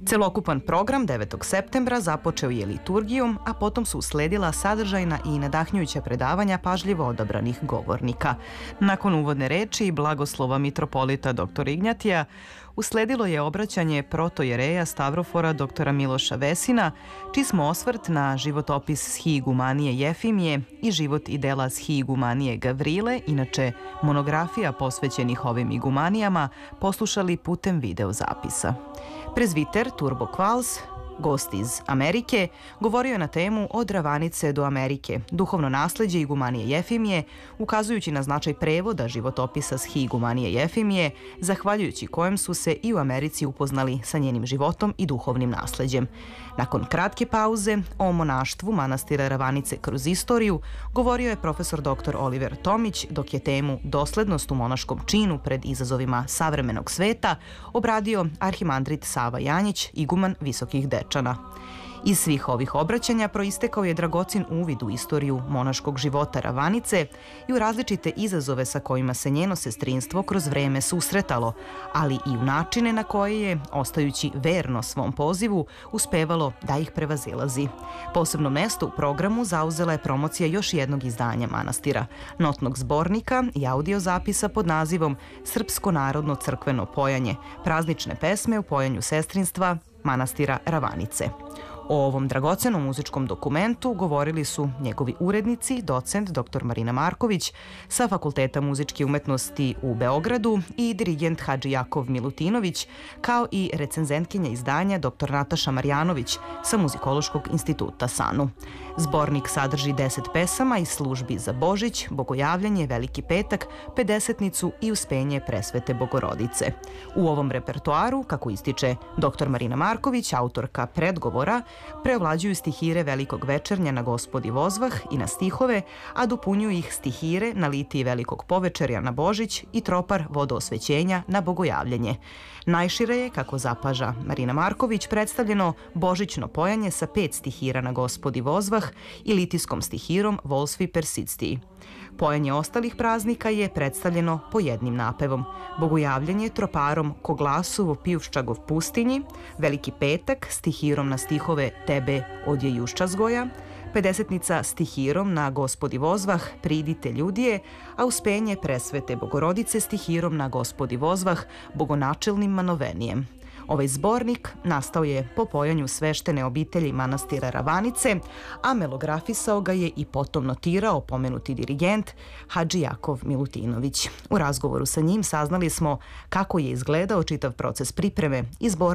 Celokupan program 9. septembra započeo je liturgijom, a potom su usledila sadržajna i nadahnjujuća predavanja pažljivo odabranih govornika. Nakon uvodne reči i blagoslova mitropolita dr. Ignjatija, usledilo je obraćanje protojereja Stavrofora dr. Miloša Vesina, čiji smo osvrt na životopis Shigumanije Jefimije i život i dela Shigumanije Gavrile, inače monografija posvećenih ovim igumanijama, poslušali putem videozapisa. Prezviter Turbo Kvals, gost iz Amerike, govorio je na temu Od Ravanice do Amerike, duhovno nasleđe igumanije Jefimije, ukazujući na značaj prevoda životopisa Shigumanije Jefimije, zahvaljujući kojem su se i u Americi upoznali sa njenim životom i duhovnim nasleđem. Nakon kratke pauze o monaštvu manastira Ravanice kroz istoriju govorio je profesor dr. Oliver Tomić, dok je temu doslednost u monaškom činu pred izazovima savremenog sveta obradio arhimandrit Sava Janjić, iguman Visokih Dečana. Iz svih ovih obraćanja proistekao je dragocen uvid u istoriju monaškog života Ravanice i u različite izazove sa kojima se njeno sestrinstvo kroz vreme susretalo, ali i u načine na koje je, ostajući verno svom pozivu, uspevalo da ih prevazilazi. Posebno mesto u programu zauzela je promocija još jednog izdanja manastira, notnog zbornika i audio zapisa pod nazivom Srpsko narodno crkveno pojanje, praznične pesme u pojanju sestrinstva manastira Ravanice. O ovom dragocenom muzičkom dokumentu govorili su njegovi urednici, docent dr. Marina Marković sa Fakulteta muzičke umetnosti u Beogradu i dirigent Hadži Jakov Milutinović, kao i recenzentkinja izdanja dr. Nataša Marjanović sa Muzikološkog instituta SANU. Zbornik sadrži 10 pesama iz službi za Božić, Bogojavljanje, Veliki petak, Pedesetnicu i Uspenje Presvete Bogorodice. U ovom repertoaru, kako ističe dr. Marina Marković, autorka predgovora, preovlađuju stihire Velikog večernja na Gospodi Vozvah i na stihove, a dopunjuju ih stihire na litiji Velikog povečerja na Božić i tropar Vodoosvećenja na Bogojavljenje. Najšire je, kako zapaža Marina Marković, predstavljeno božićno pojanje sa 5 stihira na Gospodi Vozvah i litijskom stihirom Volsvi Persictiji. Pojanje ostalih praznika je predstavljeno po jednim napevom. Bogojavljanje troparom Ko glasuvo pivščagov pustinji, Veliki petak stihirom na stihove Tebe odje jušča zgoja, Pedesetnica stihirom na Gospodi Vozvah Pridite ljudije, a Uspenje Presvete Bogorodice stihirom na Gospodi Vozvah Bogonačelnim manovenijem. Ovaj zbornik nastao je po pojanju sveštene obitelji manastira Ravanice, a melografisao ga je i potom notirao pomenuti dirigent Hadži Jakov Milutinović. U razgovoru sa njim saznali smo kako je izgledao čitav proces pripreme i zbornika